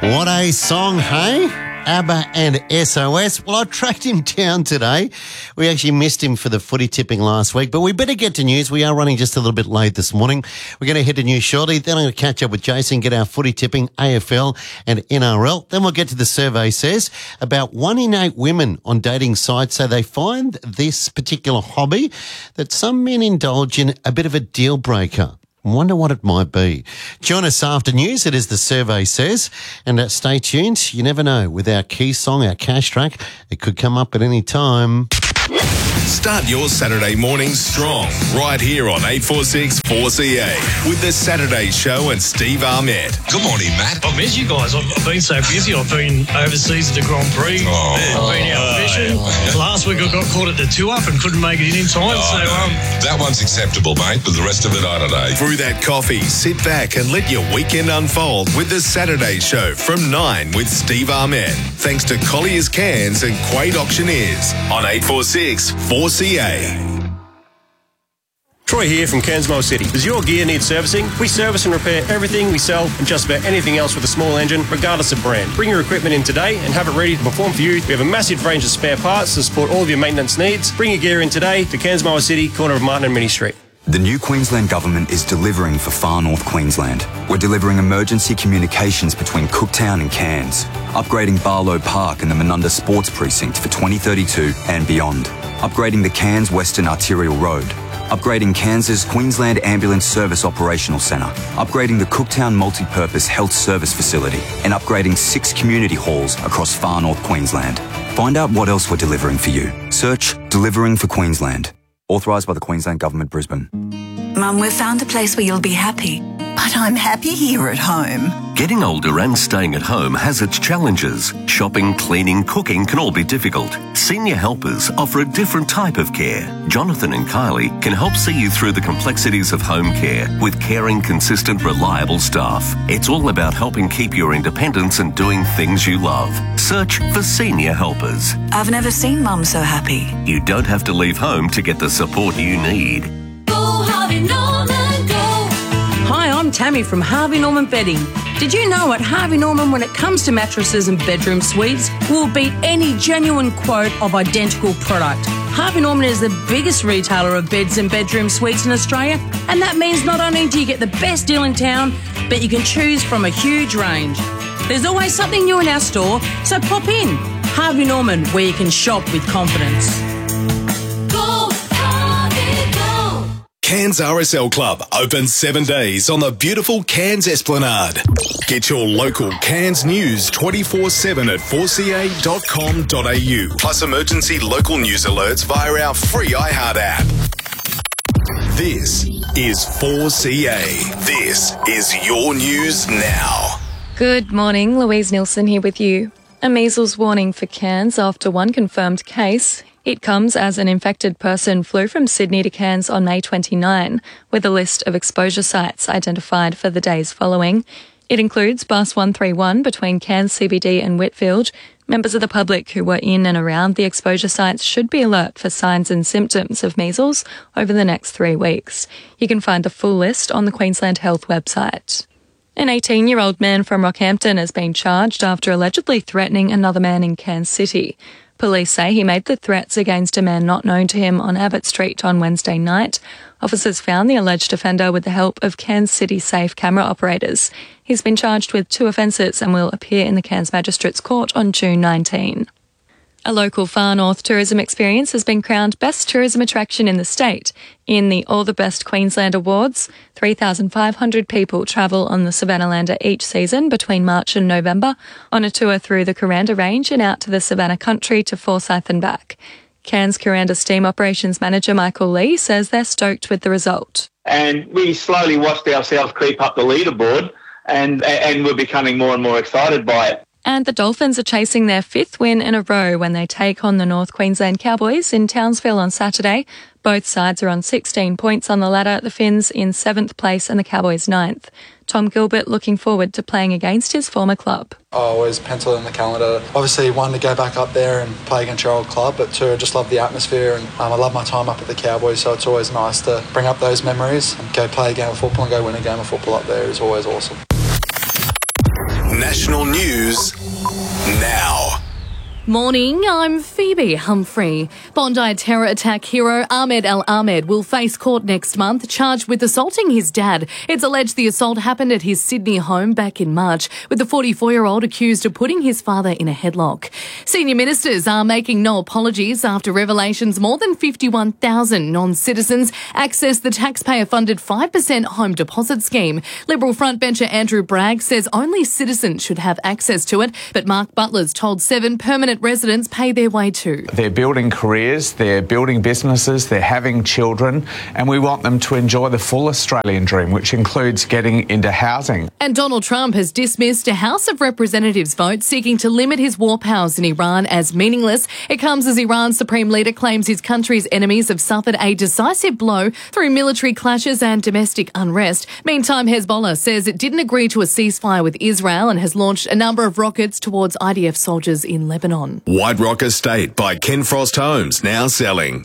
What a song, hey? ABBA and SOS. Well, I tracked him down today. We actually missed him for the footy tipping last week, but we better get to news. We are running just a little bit late this morning. We're going to head to news shortly. Then I'm going to catch up with Jason, get our footy tipping, AFL and NRL. Then we'll get to the survey says about 1 in 8 women on dating sites say they find this particular hobby that some men indulge in a bit of a deal breaker. Wonder what it might be. Join us after news. It is the survey says. And stay tuned. You never know. With our key song, our cash track, it could come up at any time. Start your Saturday morning strong right here on 846 4CA with the Saturday Show and Steve Ahmed. Good morning, Matt. I've missed you guys. I've been so busy. I've been overseas at the Grand Prix. I've been out fishing. Last week I got caught at the two-up and couldn't make it in time. That one's acceptable, mate, but the rest of it, I don't know. Brew that coffee, sit back and let your weekend unfold with the Saturday Show from 9 with Steve Ahmed. Thanks to Collier's Cans and Quade Auctioneers on 846 4CA. Troy here from Cairns City. Does your gear need servicing? We service and repair everything we sell and just about anything else with a small engine, regardless of brand. Bring your equipment in today and have it ready to perform for you. We have a massive range of spare parts to support all of your maintenance needs. Bring your gear in today to Cairns City, corner of Martin and Minnie Street. The new Queensland Government is delivering for far north Queensland. We're delivering emergency communications between Cooktown and Cairns, upgrading Barlow Park and the Menunda Sports Precinct for 2032 and beyond, upgrading the Cairns Western Arterial Road, upgrading Cairns' Queensland Ambulance Service Operational Centre, upgrading the Cooktown Multi-Purpose Health Service Facility, and upgrading 6 community halls across far north Queensland. Find out what else we're delivering for you. Search Delivering for Queensland. Authorised by the Queensland Government, Brisbane. Mum, we've found a place where you'll be happy. But I'm happy here at home. Getting older and staying at home has its challenges. Shopping, cleaning, cooking can all be difficult. Senior Helpers offer a different type of care. Jonathan and Kylie can help see you through the complexities of home care with caring, consistent, reliable staff. It's all about helping keep your independence and doing things you love. Search for Senior Helpers. I've never seen Mum so happy. You don't have to leave home to get the support you need. Go Harvey Norman, go. Hi, I'm Tammy from Harvey Norman Bedding. Did you know at Harvey Norman, when it comes to mattresses and bedroom suites, we'll beat any genuine quote of identical product. Harvey Norman is the biggest retailer of beds and bedroom suites in Australia, and that means not only do you get the best deal in town, but you can choose from a huge range. There's always something new in our store, so pop in. Harvey Norman, where you can shop with confidence. Go Harvey, go. Cairns RSL Club open 7 days on the beautiful Cairns Esplanade. Get your local Cairns news 24/7 at 4ca.com.au. Plus emergency local news alerts via our free iHeart app. This is 4CA. This is your news now. Good morning, Louise Nielsen here with you. A measles warning for Cairns after one confirmed case. It comes as an infected person flew from Sydney to Cairns on May 29, with a list of exposure sites identified for the days following. It includes Bus 131 between Cairns CBD and Whitfield. Members of the public who were in and around the exposure sites should be alert for signs and symptoms of measles over the next 3 weeks. You can find the full list on the Queensland Health website. An 18-year-old man from Rockhampton has been charged after allegedly threatening another man in Cairns City. Police say he made the threats against a man not known to him on Abbott Street on Wednesday night. Officers found the alleged offender with the help of Cairns City Safe camera operators. He's been charged with 2 offences and will appear in the Cairns Magistrates Court on June 19. A local Far North tourism experience has been crowned Best Tourism Attraction in the state. In the All the Best Queensland Awards, 3,500 people travel on the Savannah-lander each season between March and November on a tour through the Kuranda Range and out to the Savannah country to Forsyth and back. Cairns Kuranda Steam Operations Manager Michael Lee says they're stoked with the result. And we slowly watched ourselves creep up the leaderboard and we're becoming more and more excited by it. And the Dolphins are chasing their 5th win in a row when they take on the North Queensland Cowboys in Townsville on Saturday. Both sides are on 16 points on the ladder, the Finns in 7th place and the Cowboys 9th. Tom Gilbert looking forward to playing against his former club. I always pencil in the calendar. Obviously, 1, to go back up there and play against your old club, but 2, I just love the atmosphere and I love my time up at the Cowboys, so it's always nice to bring up those memories and go play a game of football and go win a game of football up there is always awesome. National news now. Morning, I'm Phoebe Humphrey. Bondi terror attack hero Ahmed Al Ahmed will face court next month, charged with assaulting his dad. It's alleged the assault happened at his Sydney home back in March, with the 44-year-old accused of putting his father in a headlock. Senior ministers are making no apologies after revelations more than 51,000 non-citizens access the taxpayer-funded 5% home deposit scheme. Liberal frontbencher Andrew Bragg says only citizens should have access to it, but Mark Butler's told 7 permanent residents pay their way too. They're building careers, they're building businesses, they're having children, and we want them to enjoy the full Australian dream, which includes getting into housing. And Donald Trump has dismissed a House of Representatives vote seeking to limit his war powers in Iran as meaningless. It comes as Iran's supreme leader claims his country's enemies have suffered a decisive blow through military clashes and domestic unrest. Meantime, Hezbollah says it didn't agree to a ceasefire with Israel and has launched a number of rockets towards IDF soldiers in Lebanon. White Rock Estate by Ken Frost Homes, now selling.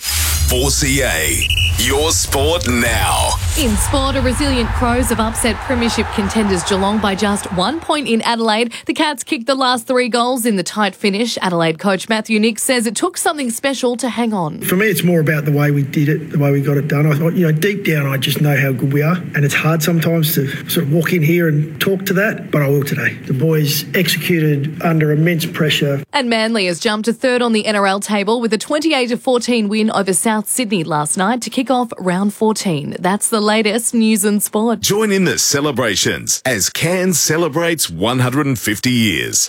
4CA, your sport now. In sport, a resilient Crows have upset premiership contenders Geelong by just 1 point in Adelaide. The Cats kicked the last 3 goals in the tight finish. Adelaide coach Matthew Nicks says it took something special to hang on. For me, it's more about the way we did it, the way we got it done. I thought, deep down, I just know how good we are. And it's hard sometimes to sort of walk in here and talk to that, but I will today. The boys executed under immense pressure. And Manly has jumped to third on the NRL table with a 28-14 win over South Sydney last night to kick off round 14. That's the latest news and sport. Join in the celebrations as Cairns celebrates 150 years.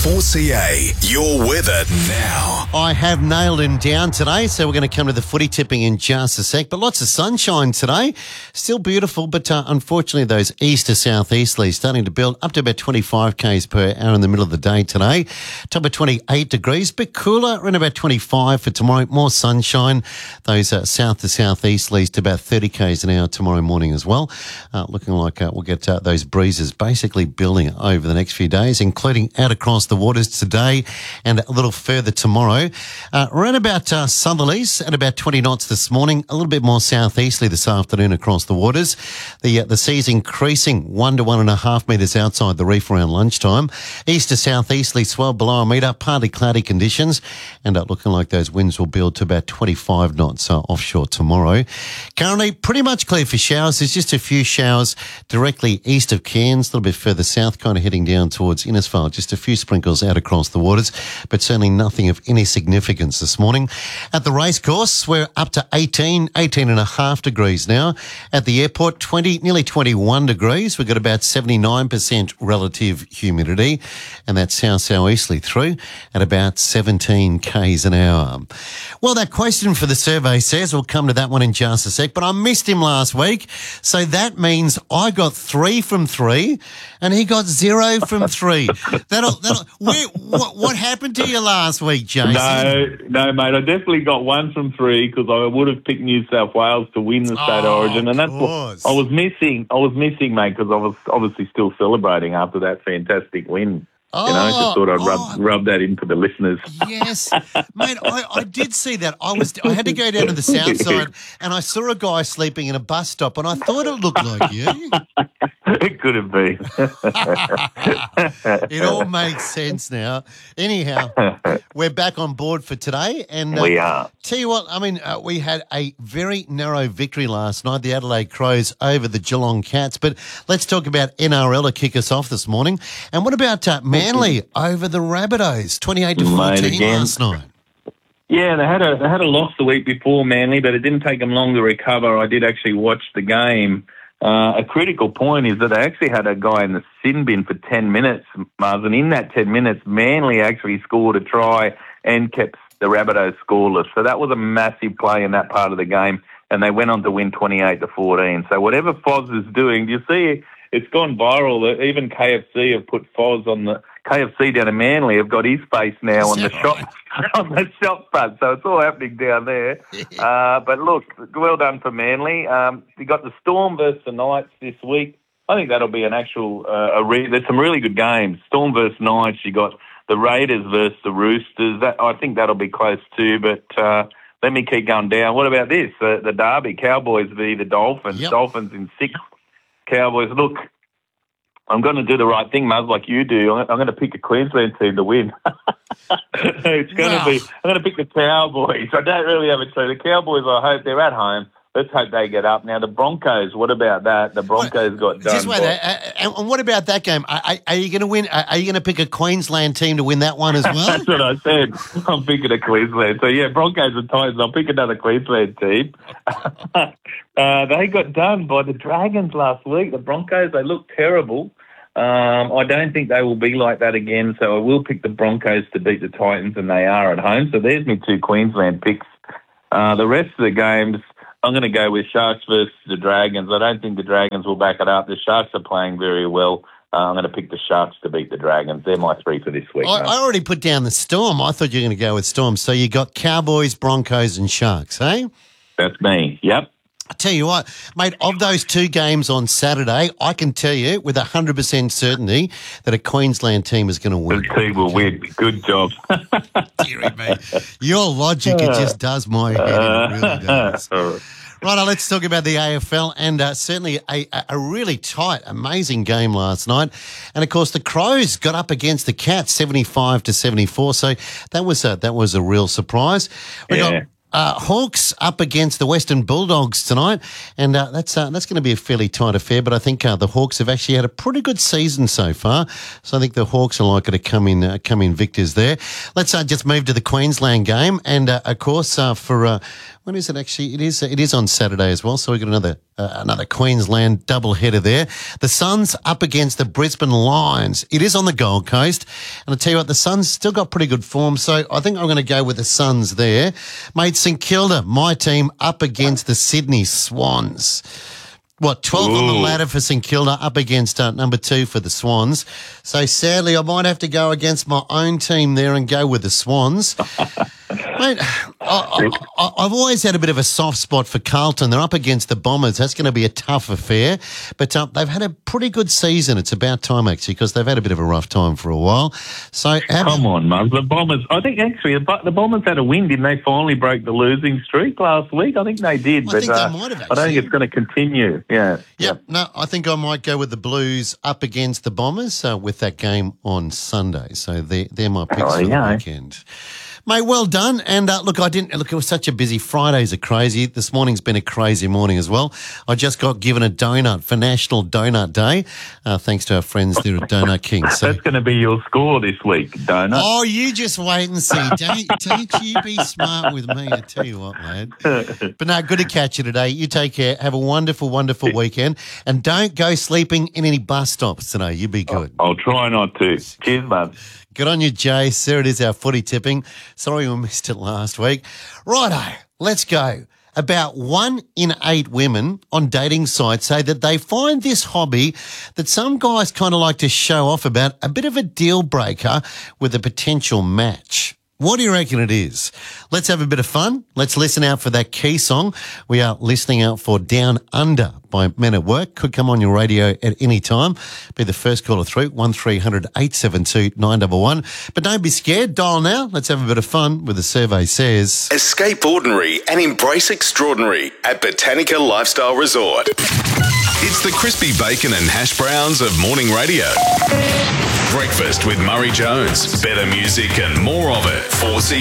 4CA, your weather now. I have nailed him down today, so we're going to come to the footy tipping in just a sec. But lots of sunshine today. Still beautiful, but unfortunately those east to southeasterlies starting to build up to about 25 k's per hour in the middle of the day today. Top of 28 degrees, bit cooler, around about 25 for tomorrow. More sunshine. Those south to southeasterlies to about 30 k's an hour tomorrow morning as well. Looking like we'll get those breezes basically building over the next few days, including out across the waters today and a little further tomorrow. Around about southerlies at about 20 knots this morning, a little bit more southeasterly this afternoon across the waters. The sea's increasing 1 to 1.5 metres outside the reef around lunchtime. East to southeasterly swell below a metre, partly cloudy conditions, and looking like those winds will build to about 25 knots offshore tomorrow. Currently pretty much clear for showers. There's just a few showers directly east of Cairns, a little bit further south, kind of heading down towards Innisfail. Just a few sprinkles out across the waters, but certainly nothing of any significance this morning. At the racecourse, we're up to 18.5 degrees now. At the airport, 20, nearly 21 degrees. We've got about 79% relative humidity, and that's south-southeasterly through at about 17 k's an hour. Well, that question for the survey says, we'll come to that one in just a sec, but I missed him last week, so that means I got 3 from 3 and he got 0 from 3. What happened to you last week, Jason? No, mate. I definitely got 1 from 3 because I would have picked New South Wales to win the state origin, and that's what I was missing. I was missing, mate, because I was obviously still celebrating after that fantastic win. Just thought I'd rub that in for the listeners. Yes, mate, I did see that. I had to go down to the south side and I saw a guy sleeping in a bus stop and I thought it looked like you. It could have been. It all makes sense now. Anyhow, we're back on board for today. And we are. Tell you what, we had a very narrow victory last night, the Adelaide Crows over the Geelong Cats. But let's talk about NRL to kick us off this morning. And what about Manly over the Rabbitohs, 28-14 last night? Yeah, they had a loss the week before, Manly, but it didn't take them long to recover. I did actually watch the game. A critical point is that they actually had a guy in the sin bin for 10 minutes, Mars, and in that 10 minutes, Manly actually scored a try and kept the Rabbitohs scoreless. So that was a massive play in that part of the game, and they went on to win 28-14. So whatever Foz is doing, do you see, it's gone viral. Even KFC have put Foz on the... KFC down in Manly have got his face now on the shop front, so it's all happening down there. But look, well done for Manly. You got the Storm versus the Knights this week. I think that'll be an actual. There's some really good games. Storm versus Knights. You got the Raiders versus the Roosters. I think that'll be close too. But let me keep going down. What about this? The Derby, Cowboys v the Dolphins. Yep. Dolphins in 6. Cowboys. Look. I'm going to do the right thing, Muzz, like you do. I'm going to pick the Queensland team to win. It's going to be. I'm going to pick the Cowboys. I don't really have a choice. The Cowboys, I hope they're at home. Let's hope they get up. Now, the Broncos, what about that? The Broncos got done. Just wait there. And what about that game? Are you going to win? Are you going to pick a Queensland team to win that one as well? That's what I said. I'm picking a Queensland. So, yeah, Broncos and Titans. I'll pick another Queensland team. They got done by the Dragons last week. The Broncos, they look terrible. I don't think they will be like that again. So I will pick the Broncos to beat the Titans, and they are at home. So there's my 2 Queensland picks. The rest of the games, I'm going to go with Sharks versus the Dragons. I don't think the Dragons will back it up. The Sharks are playing very well. I'm going to pick the Sharks to beat the Dragons. They're my 3 for this week. I already put down the Storm. I thought you were going to go with Storm. So you got Cowboys, Broncos and Sharks, eh? That's me, yep. I tell you what, mate, of those 2 games on Saturday, I can tell you with 100% certainty that a Queensland team is going to win. The team will win. Good job. Deary me. Your logic, it just does my head. It really does. Right, let's talk about the AFL and certainly a really tight, amazing game last night. And, of course, the Crows got up against the Cats 75-74, so that was a real surprise. We got Hawks up against the Western Bulldogs tonight, and that's going to be a fairly tight affair, but I think the Hawks have actually had a pretty good season so far, so I think the Hawks are likely to come in victors there. Let's just move to the Queensland game, and of course for when is it actually? It is on Saturday as well, so we've got another Queensland doubleheader there. The Suns up against the Brisbane Lions. It is on the Gold Coast, and I tell you what, the Suns still got pretty good form, so I think I'm going to go with the Suns there. Mate, St Kilda, my team, up against the Sydney Swans. 12th on the ladder for St Kilda, up against number 2 for the Swans. So sadly, I might have to go against my own team there and go with the Swans. Mate, I've always had a bit of a soft spot for Carlton. They're up against the Bombers. That's going to be a tough affair. But they've had a pretty good season. It's about time, actually, because they've had a bit of a rough time for a while. So come on, Mum. The Bombers, I think, actually, the Bombers had a win, didn't they? Finally broke the losing streak last week. I think they did. I think they might have, actually. I don't think it's going to continue. Yeah. Yep. No, I think I might go with the Blues up against the Bombers with that game on Sunday. So they're my picks for the weekend. Mate, well done. And look, it was such a busy Fridays are crazy. This morning's been a crazy morning as well. I just got given a donut for National Donut Day, thanks to our friends there at Donut King. So that's going to be your score this week, donut. Oh, you just wait and see. Don't you be smart with me, I tell you what, mate. But no, good to catch you today. You take care. Have a wonderful, wonderful weekend. And don't go sleeping in any bus stops today. You be good. I'll try not to. Cheers, bud. Good on you, Jay. There it is, our footy tipping. Sorry we missed it last week. Righto, let's go. About 1 in 8 women on dating sites say that they find this hobby that some guys kind of like to show off about a bit of a deal breaker with a potential match. What do you reckon it is? Let's have a bit of fun. Let's listen out for that key song. We are listening out for Down Under by Men at Work. Could come on your radio at any time. Be the first caller through, 1300 872 911. But don't be scared. Dial now. Let's have a bit of fun with the survey says. Escape ordinary and embrace extraordinary at Botanica Lifestyle Resort. It's the crispy bacon and hash browns of morning radio. Breakfast with Murray Jones. Better music and more of it. 4CR.